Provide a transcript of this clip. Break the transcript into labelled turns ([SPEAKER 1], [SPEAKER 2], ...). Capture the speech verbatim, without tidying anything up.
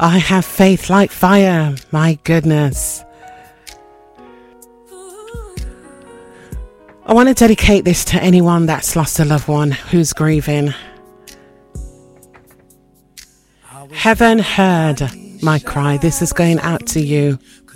[SPEAKER 1] I have faith like fire. My goodness. I want to dedicate this to anyone that's lost a loved one, who's grieving. Heaven heard my cry. This is going out to you.